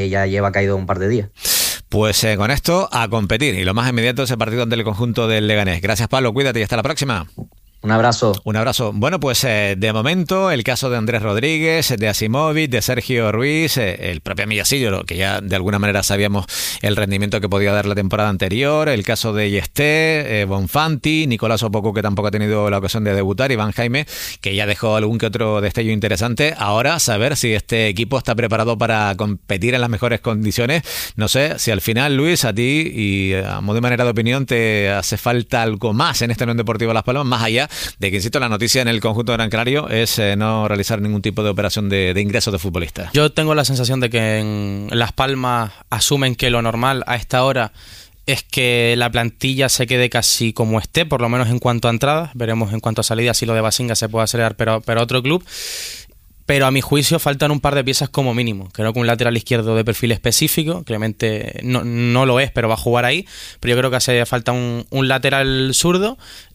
ya lleva caído un par de días. Pues con esto a competir, y lo más inmediato es el partido ante el conjunto del Leganés. Gracias, Pablo, cuídate y hasta la próxima. Un abrazo. Un abrazo. Bueno, pues de momento el caso de Andrés Rodríguez, de Asimovic, de Sergio Ruiz, el propio Millasillo, que ya de alguna manera sabíamos el rendimiento que podía dar la temporada anterior, el caso de Yesté, Bonfanti, Nicolás Opoku, que tampoco ha tenido la ocasión de debutar, Iván Jaime, que ya dejó algún que otro destello interesante. Ahora, saber si este equipo está preparado para competir en las mejores condiciones. No sé si al final, Luis, a ti y a modo de manera de opinión te hace falta algo más en este Unión Deportiva Las Palmas, más allá de que, insisto, la noticia en el conjunto de Gran Canario es no realizar ningún tipo de operación de ingresos de futbolistas. Yo tengo la sensación de que en Las Palmas asumen que lo normal a esta hora es que la plantilla se quede casi como esté, por lo menos en cuanto a entradas. Veremos en cuanto a salidas si lo de Basinga se puede acelerar, pero otro club. Pero a mi juicio faltan un par de piezas como mínimo. Creo que un lateral izquierdo de perfil específico, Clemente no lo es, pero va a jugar ahí. Pero yo creo que hace falta un lateral zurdo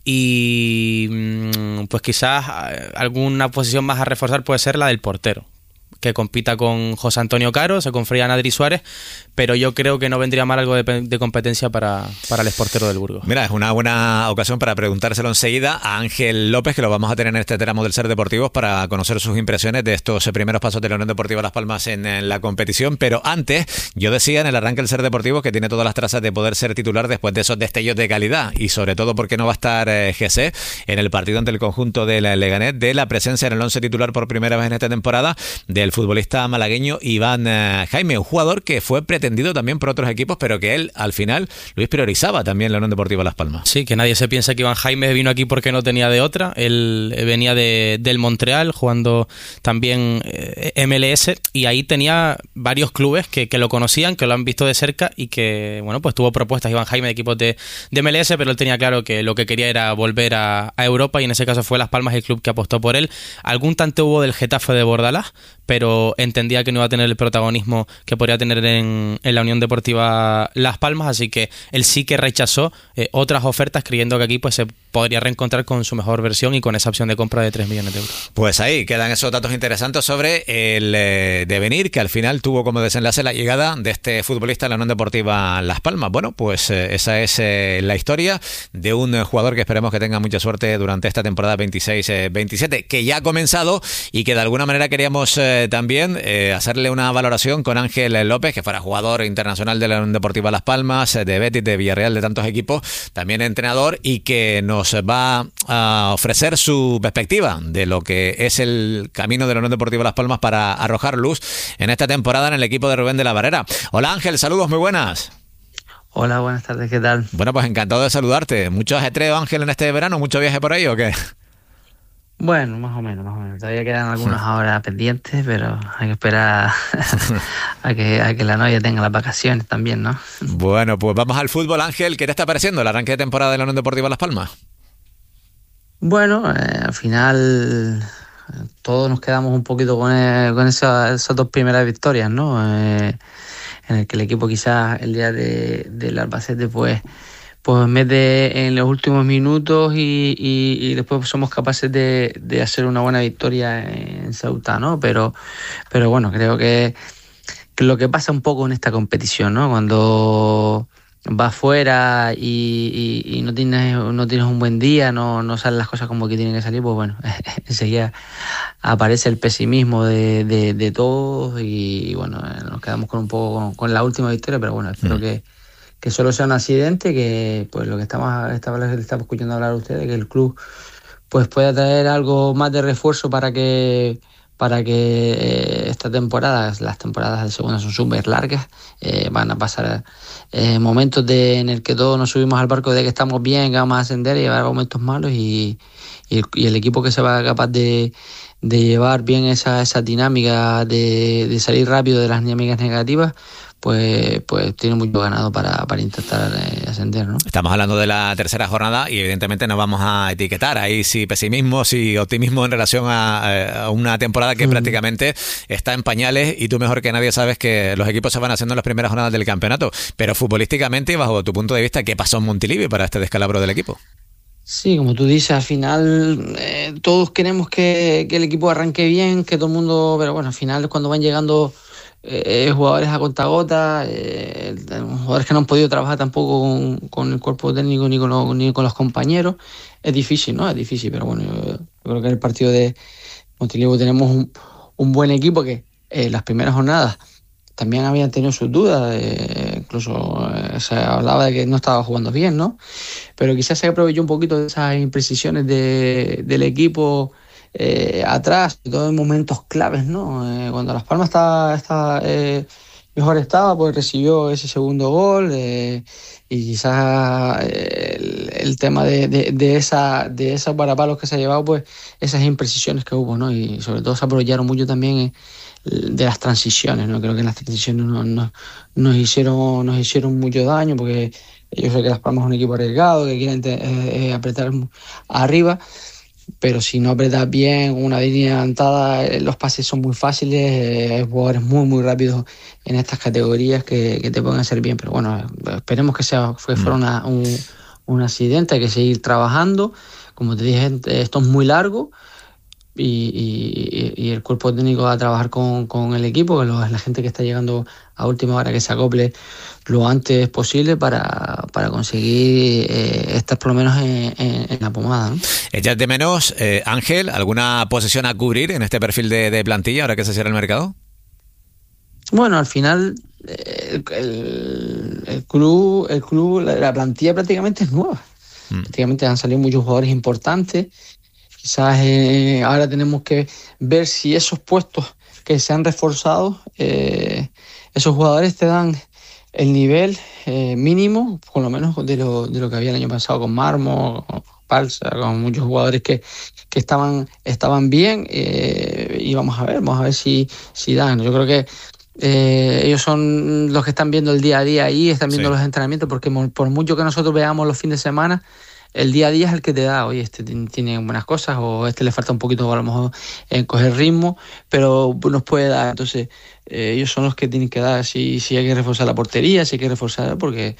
y pues quizás alguna posición más a reforzar puede ser la del portero, que compita con José Antonio Caro, se confría a Adri Suárez, pero yo creo que no vendría mal algo de competencia para el exportero del Burgos. Mira, es una buena ocasión para preguntárselo enseguida a Ángel López, que lo vamos a tener en este tramo del Ser Deportivos para conocer sus impresiones de estos primeros pasos de la Unión Deportiva Las Palmas en la competición. Pero antes, yo decía en el arranque del Ser Deportivos que tiene todas las trazas de poder ser titular después de esos destellos de calidad, y sobre todo porque no va a estar Jesse en el partido ante el conjunto del Leganés, de la presencia en el 11 titular por primera vez en esta temporada del futbolista malagueño Iván Jaime, un jugador que fue pretendido también por otros equipos, pero que él al final, Luis, priorizaba también la Unión Deportiva Las Palmas. Sí, que nadie se piensa que Iván Jaime vino aquí porque no tenía de otra. Él venía del Montreal jugando también MLS, y ahí tenía varios clubes que lo conocían, que lo han visto de cerca, y que, bueno, pues tuvo propuestas Iván Jaime de equipos de MLS, pero él tenía claro que lo que quería era volver a Europa, y en ese caso fue Las Palmas el club que apostó por él. Algún tanteo hubo del Getafe de Bordalás, pero entendía que no iba a tener el protagonismo que podría tener en la Unión Deportiva Las Palmas, así que él sí que rechazó otras ofertas, creyendo que aquí pues se podría reencontrar con su mejor versión y con esa opción de compra de 3 millones de euros. Pues ahí quedan esos datos interesantes sobre el devenir que al final tuvo como desenlace la llegada de este futbolista a la Unión Deportiva Las Palmas. Bueno, pues esa es la historia de un jugador que esperemos que tenga mucha suerte durante esta temporada 26-27, que ya ha comenzado, y que de alguna manera queríamos también hacerle una valoración con Ángel López, que fuera jugador internacional de la Unión Deportiva Las Palmas, de Betis, de Villarreal, de tantos equipos, también entrenador, y que nos va a ofrecer su perspectiva de lo que es el camino de la Unión Deportiva Las Palmas para arrojar luz en esta temporada en el equipo de Rubén de la Barrera. Hola Ángel, saludos, muy buenas. Hola, buenas tardes, ¿qué tal? Bueno, pues encantado de saludarte. ¿Mucho ajetreo, Ángel, en este verano? ¿Mucho viaje por ahí o qué? Bueno, más o menos. Todavía quedan algunas horas pendientes, pero hay que esperar a que la novia tenga las vacaciones también, ¿no? Bueno, pues vamos al fútbol, Ángel. ¿Qué te está pareciendo el arranque de temporada de la Unión Deportiva Las Palmas? Bueno, al final todos nos quedamos un poquito con esas dos primeras victorias, ¿no? En el que el equipo quizás el día del Albacete pues mete en los últimos minutos y después somos capaces de hacer una buena victoria en Ceuta, ¿no? Pero bueno, creo que lo que pasa un poco en esta competición, ¿no? Cuando vas fuera y no tienes un buen día, no salen las cosas como que tienen que salir, pues bueno, enseguida aparece el pesimismo de todos, y bueno, nos quedamos con un poco con la última victoria, pero bueno, espero que solo sea un accidente, que pues lo que estamos escuchando hablar a ustedes, que el club pues pueda traer algo más de refuerzo para que esta temporada, las temporadas de segunda son súper largas, van a pasar momentos en el que todos nos subimos al barco de que estamos bien, que vamos a ascender, y llevar momentos malos, y el equipo que se va capaz de llevar bien esa dinámica de salir rápido de las dinámicas negativas, pues tiene mucho ganado para intentar ascender, ¿no? Estamos hablando de la tercera jornada y evidentemente no vamos a etiquetar ahí si pesimismo, si optimismo en relación a una temporada que prácticamente está en pañales, y tú mejor que nadie sabes que los equipos se van haciendo en las primeras jornadas del campeonato. Pero futbolísticamente, y bajo tu punto de vista, ¿qué pasó en Montilivi para este descalabro del equipo? Sí, como tú dices, al final todos queremos que el equipo arranque bien, que todo el mundo, pero bueno, al final cuando van llegando jugadores a conta-gota, jugadores que no han podido trabajar tampoco con el cuerpo técnico ni con los compañeros. Es difícil, ¿no? Es difícil, pero bueno, yo creo que en el partido de Montilivo tenemos un buen equipo que las primeras jornadas también habían tenido sus dudas, incluso se hablaba de que no estaba jugando bien, ¿no? Pero quizás se aprovechó un poquito de esas imprecisiones del equipo atrás, todo en momentos claves, ¿no? Cuando Las Palmas mejor estaba, pues recibió ese segundo gol, y quizás el tema de esos varapalos que se ha llevado, pues esas imprecisiones que hubo, ¿no? Y sobre todo se aprovecharon mucho también de las transiciones, ¿no? Creo que las transiciones nos hicieron mucho daño, porque yo sé que Las Palmas es un equipo arriesgado, que quiere apretar arriba, pero si no apretas bien una línea adelantada, los pases son muy fáciles, hay jugadores muy rápidos en estas categorías que te pueden hacer bien, pero bueno, esperemos que fuera un accidente, hay que seguir trabajando, como te dije, esto es muy largo, y el cuerpo técnico va a trabajar con el equipo, que la gente que está llegando a última hora, que se acople lo antes posible para conseguir estar por lo menos en la pomada, ¿no? ¿Echas de menos, Ángel, alguna posición a cubrir en este perfil de plantilla ahora que se cierra el mercado? Bueno, al final el club, la plantilla prácticamente es nueva. Prácticamente han salido muchos jugadores importantes. Quizás ahora tenemos que ver si esos puestos que se han reforzado, esos jugadores te dan el nivel mínimo, por lo menos de lo que había el año pasado con Marmo, con Palsa, con muchos jugadores que estaban bien, y vamos a ver si dan. Yo creo que ellos son los que están viendo el día a día ahí, están viendo los entrenamientos, porque por mucho que nosotros veamos los fines de semana, el día a día es el que te da, oye, este tiene buenas cosas, o a este le falta un poquito a lo mejor en coger ritmo, pero nos puede dar. Entonces ellos son los que tienen que dar, si hay que reforzar la portería, si hay que reforzar, porque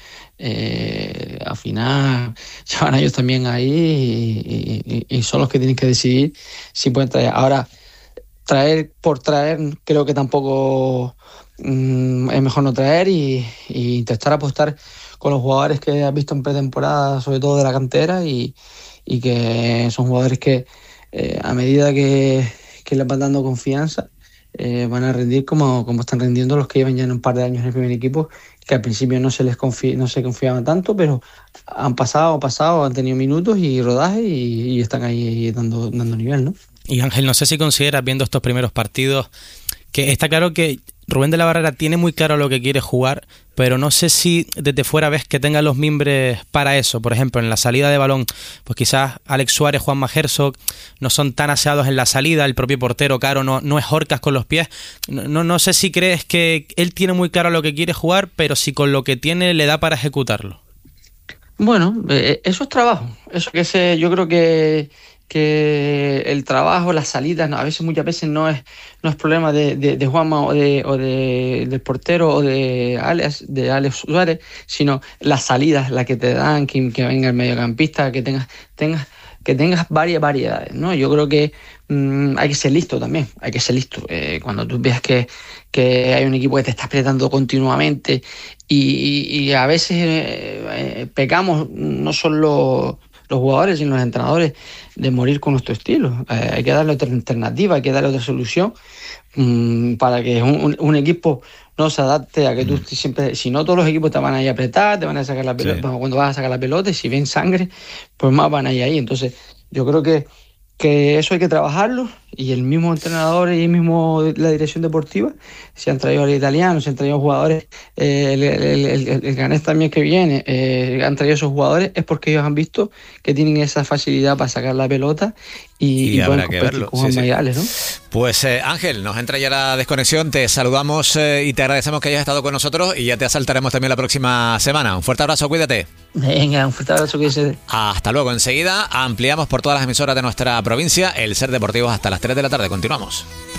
al final ya van ellos también ahí, y son los que tienen que decidir si pueden traer. Ahora, traer por traer, creo que tampoco es mejor no traer, y intentar apostar con los jugadores que has visto en pretemporada, sobre todo de la cantera, y que son jugadores que a medida que les van dando confianza, van a rendir como están rendiendo los que llevan ya un par de años en el primer equipo, que al principio no se confiaban tanto, pero han pasado, han tenido minutos y rodaje, y están ahí dando nivel, ¿no? Y Ángel, no sé si consideras, viendo estos primeros partidos, que está claro que Rubén de la Barrera tiene muy claro lo que quiere jugar, pero no sé si desde fuera ves que tenga los mimbres para eso. Por ejemplo, en la salida de balón, pues quizás Alex Suárez, Juanma Herzog no son tan aseados en la salida, el propio portero Caro no es horcas con los pies. No sé si crees que él tiene muy claro lo que quiere jugar, pero si con lo que tiene le da para ejecutarlo. Bueno, eso es trabajo. Yo creo que el trabajo, las salidas, muchas veces no es problema de Juanma del portero o de Alex Suárez, sino las salidas, las que te dan, que venga el mediocampista, que tengas varias variedades, ¿no? Yo creo que hay que ser listo también, cuando tú veas que hay un equipo que te está apretando continuamente, y a veces pecamos, no solo los jugadores y los entrenadores, de morir con nuestro estilo. Hay que darle otra alternativa, hay que darle otra solución, para que un equipo no se adapte a que tú siempre, si no, todos los equipos te van a ir a apretar, te van a sacar la pelota, cuando vas a sacar la pelota, y si ven sangre, pues más van a ir ahí. Entonces yo creo que eso hay que trabajarlo, y el mismo entrenador y la dirección deportiva, se han traído al italiano, se han traído jugadores, el Ganés también que viene, han traído esos jugadores, es porque ellos han visto que tienen esa facilidad para sacar la pelota, y pueden competir con Juan Mayales, ¿no? Pues Ángel, nos entra ya la desconexión, te saludamos y te agradecemos que hayas estado con nosotros, y ya te asaltaremos también la próxima semana. Un fuerte abrazo, cuídate. Venga, un fuerte abrazo, cuídate. Hasta luego. Enseguida ampliamos por todas las emisoras de nuestra provincia el Ser Deportivos hasta las 3 de la tarde. Continuamos.